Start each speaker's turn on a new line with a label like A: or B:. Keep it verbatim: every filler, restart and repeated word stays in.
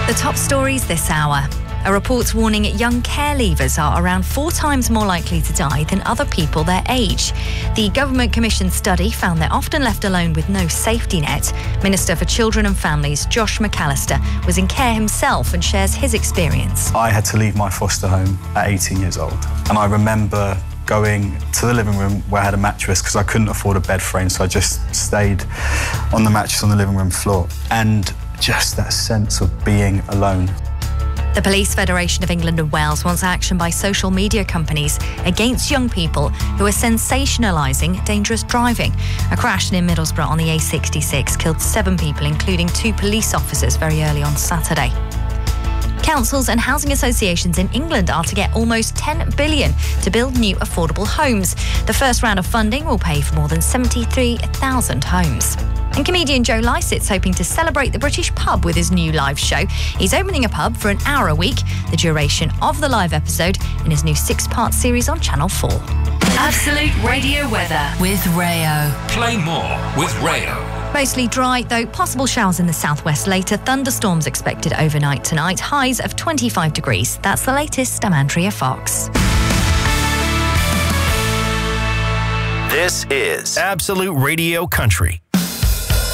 A: The top stories this hour. A report's warning young care leavers are around four times more likely to die than other people their age. The government-commissioned study found they're often left alone with no safety net. Minister for Children and Families Josh McAllister was in care himself and shares his experience.
B: I had to leave my foster home at eighteen years old, and I remember going to the living room where I had a mattress because I couldn't afford a bed frame, so I just stayed on the mattress on the living room floor, and just that sense of being alone.
A: The Police Federation of England and Wales wants action by social media companies against young people who are sensationalising dangerous driving. A crash near Middlesbrough on the A sixty-six killed seven people, including two police officers, very early on Saturday. Councils and housing associations in England are to get almost ten billion pounds to build new affordable homes. The first round of funding will pay for more than seventy-three thousand homes. And comedian Joe Lycett's hoping to celebrate the British pub with his new live show. He's opening a pub for an hour a week, the duration of the live episode, in his new six-part series on Channel four.
C: Absolute Radio weather with Rayo.
D: Play more with Rayo.
A: Mostly dry, though possible showers in the southwest later. Thunderstorms expected overnight tonight. Highs of twenty-five degrees. That's the latest. I'm Andrea Fox.
E: This is Absolute Radio Country.